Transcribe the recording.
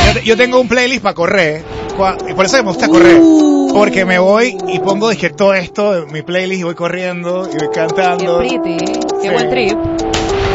Yo tengo un playlist para correr, y por eso me gusta correr. Porque me voy y pongo, todo esto en mi playlist y voy corriendo y voy cantando. Qué pretty, qué buen trip.